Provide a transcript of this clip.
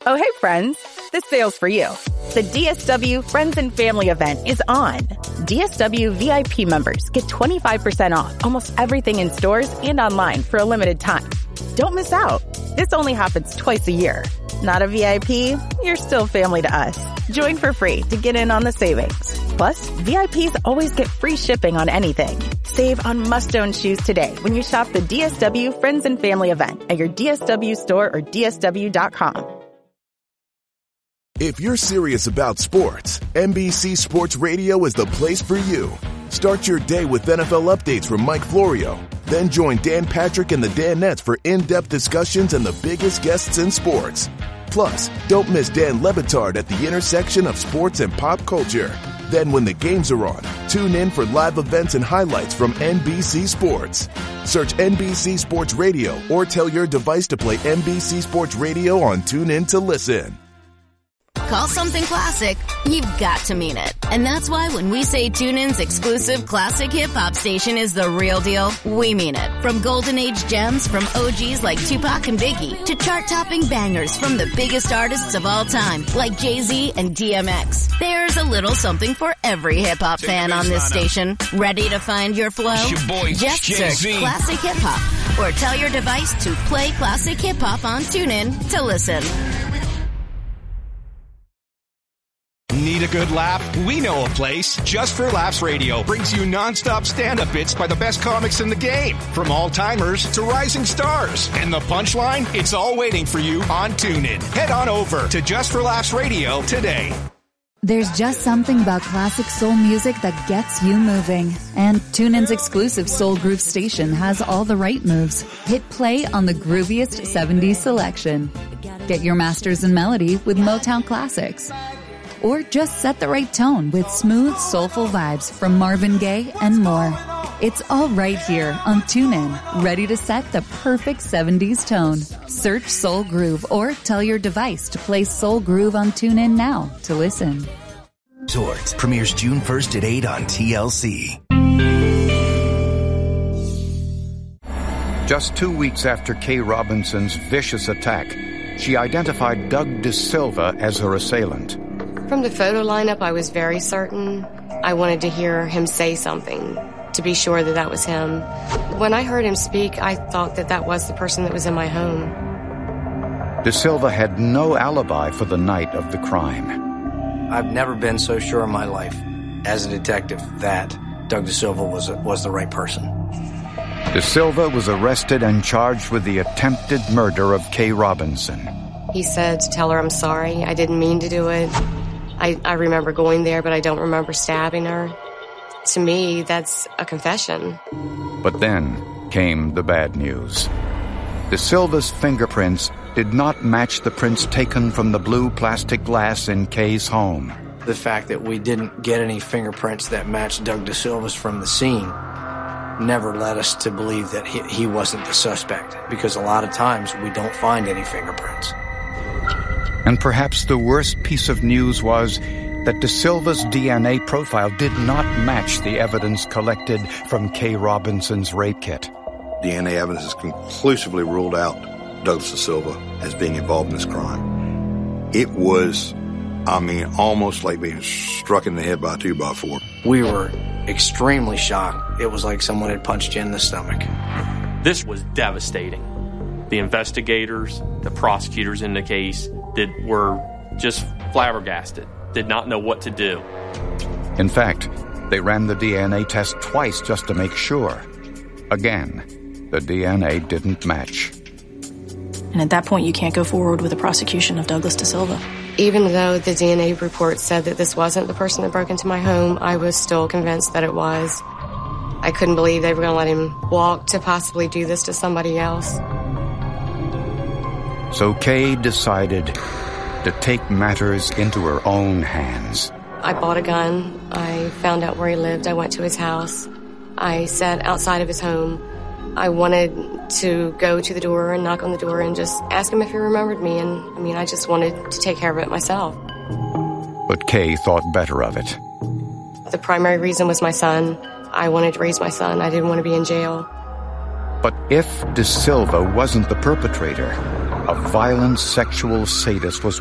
Oh, hey, friends. This sale's for you. The DSW Friends and Family event is on. DSW VIP members get 25% off almost everything in stores and online for a limited time. Don't miss out. This only happens twice a year. Not a VIP? You're still family to us. Join for free to get in on the savings. Plus, VIPs always get free shipping on anything. Save on must-own shoes today when you shop the DSW Friends and Family event at your DSW store or DSW.com. If you're serious about sports, NBC Sports Radio is the place for you. Start your day with NFL updates from Mike Florio. Then join Dan Patrick and the Danettes for in-depth discussions and the biggest guests in sports. Plus, don't miss Dan Le Batard at the intersection of sports and pop culture. Then when the games are on, tune in for live events and highlights from NBC Sports. Search NBC Sports Radio or tell your device to play NBC Sports Radio on TuneIn to listen. Call something classic, you've got to mean it. And that's why when we say TuneIn's exclusive classic hip-hop station is the real deal, we mean it. From golden age gems from OGs like Tupac and Biggie to chart-topping bangers from the biggest artists of all time like Jay-Z and DMX. There's a little something for every hip-hop fan on this station. Ready to find your flow? Just search Classic Hip-Hop or tell your device to play Classic Hip-Hop on TuneIn to listen. Need a good laugh? We know a place. Just for Laughs Radio brings you nonstop stand-up bits by the best comics in the game. From all-timers to rising stars. And the punchline? It's all waiting for you on TuneIn. Head on over to Just for Laughs Radio today. There's just something about classic soul music that gets you moving. And TuneIn's exclusive Soul Groove station has all the right moves. Hit play on the grooviest 70s selection. Get your masters in melody with Motown classics. Or just set the right tone with smooth, soulful vibes from Marvin Gaye and more. It's all right here on TuneIn, ready to set the perfect 70s tone. Search Soul Groove or tell your device to play Soul Groove on TuneIn now to listen. Zords premieres June 1st at 8 on TLC. Just 2 weeks after Kay Robinson's vicious attack, she identified Doug DeSilva as her assailant. From the photo lineup, I was very certain. I wanted to hear him say something to be sure that that was him. When I heard him speak, I thought that that was the person that was in my home. DeSilva had no alibi for the night of the crime. I've never been so sure in my life as a detective that Doug DeSilva was the right person. DeSilva was arrested and charged with the attempted murder of Kay Robinson. He said to tell her I'm sorry. I didn't mean to do it. I remember going there, but I don't remember stabbing her. To me, that's a confession. But then came the bad news. DeSilva's fingerprints did not match the prints taken from the blue plastic glass in Kay's home. The fact that we didn't get any fingerprints that matched Doug DeSilva's from the scene never led us to believe that he wasn't the suspect, because a lot of times we don't find any fingerprints. And perhaps the worst piece of news was that DeSilva's DNA profile did not match the evidence collected from Kay Robinson's rape kit. DNA evidence has conclusively ruled out Douglas DeSilva as being involved in this crime. It was, almost like being struck in the head by a 2x4. We were extremely shocked. It was like someone had punched you in the stomach. This was devastating. The investigators, the prosecutors in the case, were just flabbergasted, did not know what to do. In fact, they ran the DNA test twice just to make sure. Again, the DNA didn't match. And at that point, you can't go forward with a prosecution of Douglas DeSilva. Even though the DNA report said that this wasn't the person that broke into my home, I was still convinced that it was. I couldn't believe they were going to let him walk to possibly do this to somebody else. So Kay decided to take matters into her own hands. I bought a gun. I found out where he lived. I went to his house. I sat outside of his home. I wanted to go to the door and knock on the door and just ask him if he remembered me. And, I just wanted to take care of it myself. But Kay thought better of it. The primary reason was my son. I wanted to raise my son. I didn't want to be in jail. But if DeSilva wasn't the perpetrator, a violent sexual sadist was